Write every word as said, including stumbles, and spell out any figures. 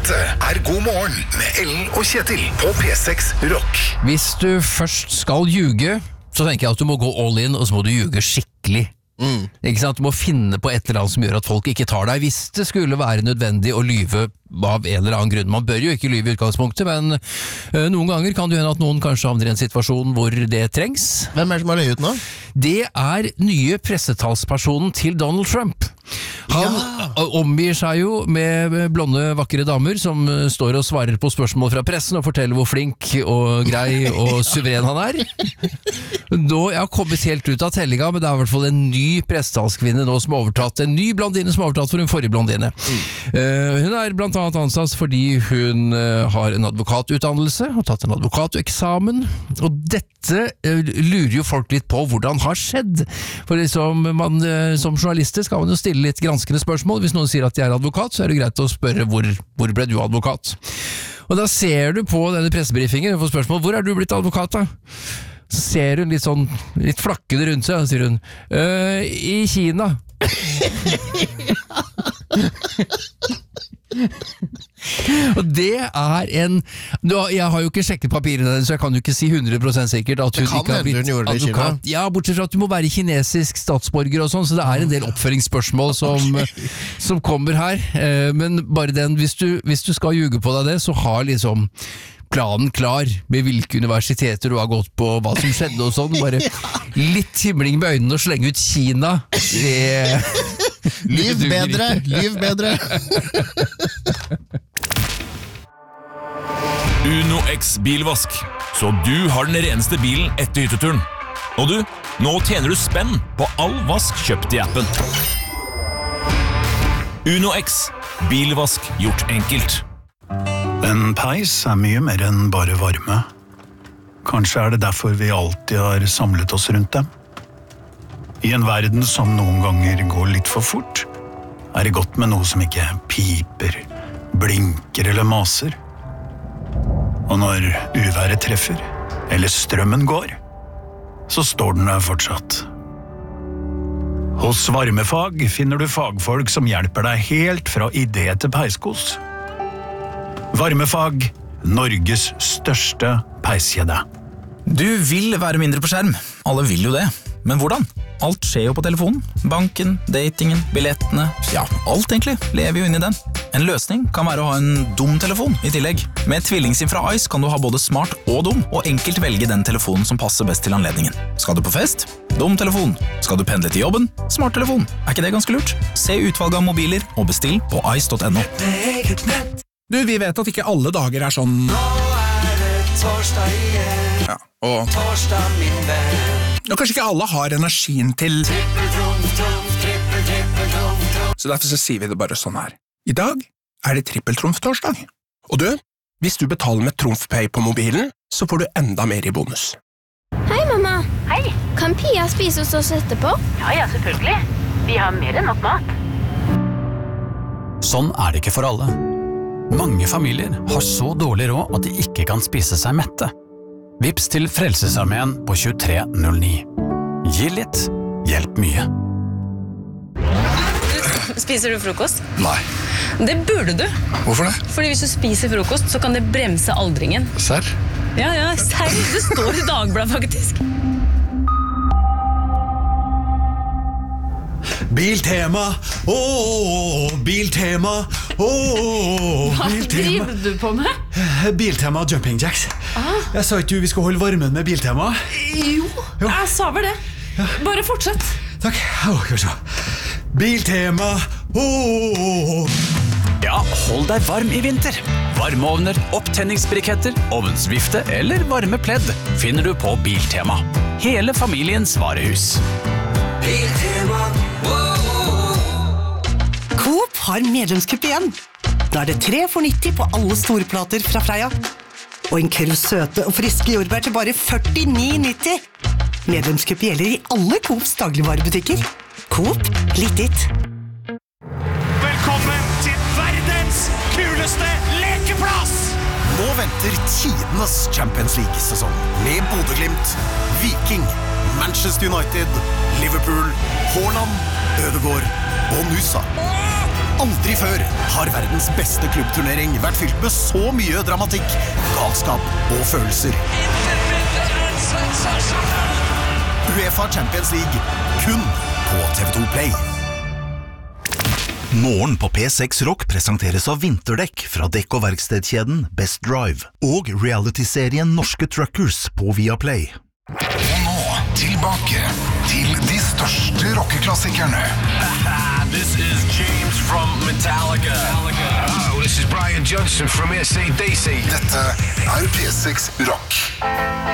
Dette er God morgen med Ellen og Kjetil på P seks Rock. Hvis du først skal ljuge, så tenker jeg at du må gå all in, og så må du ljuge skikkelig. Mm. Ikke sant? Du må finne på et eller annet som gjør at folk ikke tar deg hvis det skulle være nødvendig å lyve av en eller annen grunn. Man bør jo ikke lyve i utgangspunktet, men øh, noen ganger kan det hende at noen kanskje havner i en situasjon hvor det trengs. Hvem er det som har løyet nå? Det er nye pressetalspersonen til Donald Trump. Han ja. omgir seg jo med blonde, vakre damer som står og svarer på spørsmål fra pressen og forteller hvor flink og grei og suveren han er. Nå, jeg har kommet helt ut av tellinga, men det er i hvert fall en ny pressetalskvinne nå som har overtatt, en ny blondine som har overtatt for en forrige blondine. Mm. Uh, hun er blant annet ansatt fordi hun uh, har en advokatutdannelse, har tatt en advokateksamen, og dette uh, lurer jo folk litt på hvordan har skjedd. For liksom, man, uh, som journalister skal man jo stille litt granskende spørsmål. Hvis noen sier at de er advokat, så er det greit å spørre hvor, hvor ble du advokat? Og da ser du på denne pressebriefingen og får spørsmål, hvor er du blitt advokat da? Så ser hun litt sånn, litt flakkende rundt seg, og sier hun, øh, i Kina. Og det er en jeg har jo ikke sjekket papirene, så jeg kan jo ikke si hundre prosent sikkert at hun ikke har blitt advokat. Ja, bortsett fra at du må være kinesisk statsborger og sånn, så det er en del oppføringsspørsmål som, okay. som kommer her. Men bare den, hvis du, hvis du skal ljuge på deg det, så har liksom planen klar med hvilke universiteter du har gått på, hva som skjedde og sånn. Bare litt himling med øynene og slenge ut Kina. Det Liv bedre, liv bedre. Uno X bilvask, så du har den reneste bilen etter hytteturen. Og du, nå tjener du spenn på all vask kjøpt i appen. Uno X, bilvask gjort enkelt. En peis er mye mer enn bare varme. Kanskje er det derfor vi alltid har samlet oss rundt dem. I en verden som noen ganger går litt for fort, er det godt med noe som ikke piper, blinker eller maser. Og når uværet treffer, eller strømmen går, så står den der fortsatt. Hos Varmefag finner du fagfolk som hjelper deg helt fra idé til peiskos. Varmefag, Norges største peiskjede. Du vil være mindre på skjerm. Alle vil jo det. Men hvordan? Alt skjer jo på telefonen. Banken, datingen, billettene, ja, alt egentlig lever jo inn i den. En løsning kan være å ha en dum telefon i tillegg. Med TvillingSIM fra Ice kan du ha både smart og dum, og enkelt velge den telefonen som passer best til anledningen. Skal du på fest? Dum telefon. Skal du pendle til jobben? Smart telefon. Er ikke det ganske lurt? Se utvalget av mobiler og bestill på ice punktum no. Du, vi vet at ikke alle dager er sånn. Nå er det torsdag igjen. Ja, og Torsdag, min venn. Og kanskje ikke alle har energien til Trippel-trumf, trumf, trippel, trippel, trumf, trumf. Så derfor så sier vi det bare sånn her. I dag er det trippeltrumf-torsdag. Og du, hvis du betaler med TrumfPay på mobilen, så får du enda mer i bonus. Hei, mamma. Hei. Kan Pia spise hos oss etterpå? Ja, ja, selvfølgelig. Vi har mer enn nok mat. Sånn er det ikke for alle. Mange familier har så dårlig råd at de ikke kan spise seg mette. Vips til Frelsesarmeen på tjuetre null ni. Gi litt, hjelp mye. Spiser du frokost? Nei. Det burde du. Hvorfor det? Fordi hvis du spiser frokost, så kan det bremse aldringen. Serr? Ja, ja, serr. Det står i Dagbladet faktisk. Biltema, ååå, Biltema, ååå, Hva driver du på med? Biltema Jumping Jacks. Ah. Jeg sa ikke du vi skal holde varmen med Biltema. Jo, jo. Jeg sa vel det. Ja. Bare fortsett. Takk. Åh, skal vi se. Biltema, ååå. Ja, hold deg varm i vinter. Varmeovner, opptenningsbriketter, ovnsvifte eller varme pledd finner du på Biltema. Hele familiens varehus. Biltema, Coop har medlemskupp igjen. Da er det tre for nitti på alle storplater fra Freia. Og en køll søte og friske jordbær til bare førtini nitti. Medlemskupp gjelder i alle Coops dagligvarebutikker. Coop, litt ditt. Velkommen til verdens kuleste lekeplass! Nå venter tidenes Champions League-sesong med Bodø-Glimt, Viking, Manchester United, Liverpool, Haaland, Ødegaard og Nusa. Aldri før har verdens beste klubbturnering vært fylt med så mye dramatikk, galskap og følelser. UEFA Champions League, kun på T V to Play. Morgen på P seks Rock presenteres av vinterdekk fra dekk- og verkstedkjeden Best Drive og reality-serien Norske Truckers på Viaplay. Og nå, tilbake til de største rockeklassikerne. This is James from Metallica. Oh, this is Brian Johnson from A C D C. Dette er P seks Rock.